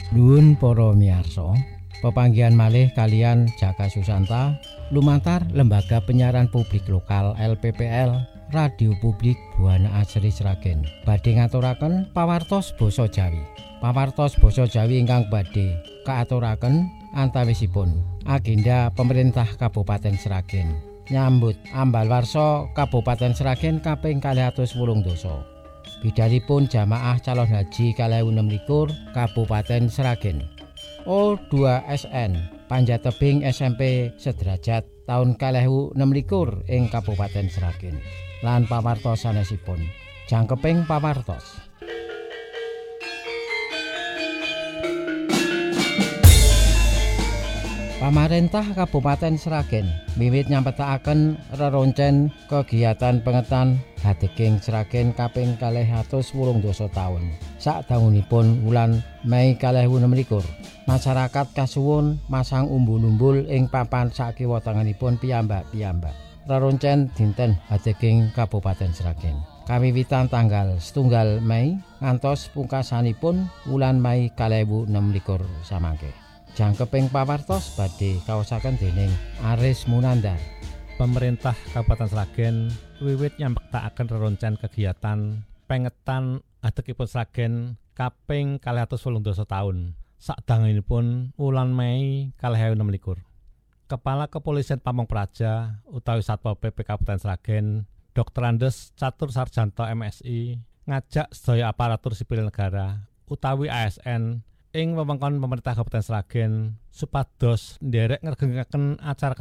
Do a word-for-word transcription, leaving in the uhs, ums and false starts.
Nuwun para miyarsa, pepanggihan malih kalian Jaka Susanta lumantar Lembaga Penyiaran Publik Lokal L P P L Radio Publik Buana Asri Sragen badhe ngaturaken pawartos basa Jawi. Pawartos basa Jawi ingkang badhe kaaturaken antawisipun agenda pemerintah Kabupaten Sragen nyambut ambal warsa Kabupaten Sragen kaping kalih atus wolung dasa. Bidalipun jamaah calon haji kalih enem likur Kabupaten Sragen. O dua S N Panjatebing S M P Sederajat tahun kalih enem likur ing Kabupaten Sragen. Lan pawartos sanesipun. Jangkeping pawartos. Pamarentah Kabupaten Sragen miwit nyampetaken reroncen kegiatan pengetan Hadeging Sragen kaping kalih atus wolung dasa taun. Sadangunipun wulan Mei kalih enem likur, masyarakat kasuwun masang umbul-umbul ing papan sakiwa tengenipun piyambak-piyambak. Reroncen dinten Hadeging Kabupaten Sragen kawiwitan tanggal setunggal Mei ngantos pungkasanipun wulan Mei kalih enem likur samangke. Jangkeping pawartos badhe kaosaken dening Aris Munandar. Pemerintah Kabupaten Sragen wiwit nyampektakaken reroncen kegiatan pengetan Hadegipun Sragen kaping kalih atus wolung dasa taun sadangunipun wulan Mei kalih enem likur. Kepala Kepolisian Pamong Praja utawi Satpol P P Kabupaten Sragen Doktor Andes Catur Sarjanto M Si ngajak sedaya aparatur sipil negara utawi A S N ing wewengkon pemerintah Kabupaten Sragen supados nderek ngregengaken acara